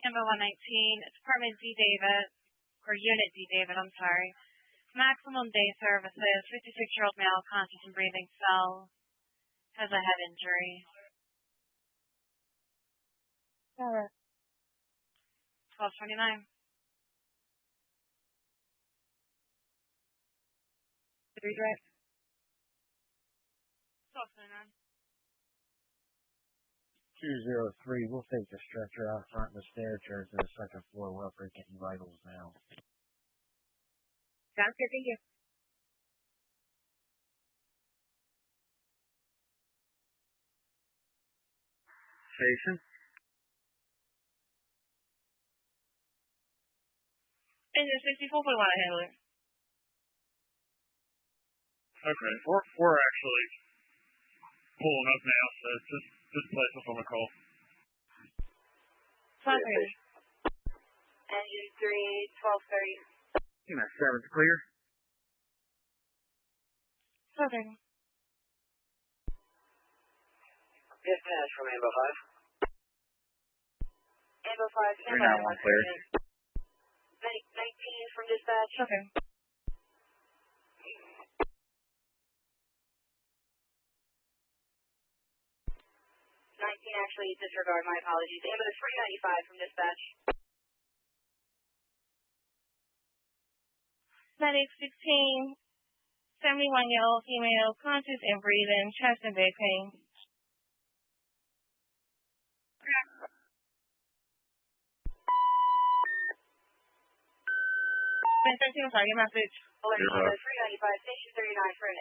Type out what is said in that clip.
Number 119, Department D. David, or Unit D. David, I'm sorry. Maximum day services, 56-year-old male, conscious and breathing, fell, has a head injury. 1229. Redirect. 1229. 203, we'll take the stretcher out front of the stair chairs to the second floor. We're up getting vitals now. Sounds good, thank you. Station. Engine 64, we want to handle it. Okay, we're actually pulling up now, so just place us on the call. Engine 3, 1230. Unit 7's clear. Southern. Dispatch from Ambo 5. Ambo 5, stand by. 391 clear. 19 from dispatch. Okay. 19 actually disregard, my apologies. Ambo 395 from dispatch. 9816, 71-year-old female, conscious and breathing, chest and back pain. 13, I'm sorry, your message. Alert, 395, station 39 for an